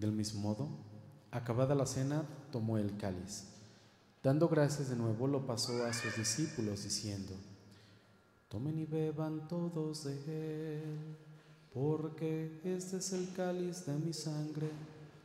Del mismo modo, acabada la cena, tomó el cáliz. Dando gracias de nuevo, lo pasó a sus discípulos, diciendo: tomen y beban todos de él, porque este es el cáliz de mi sangre,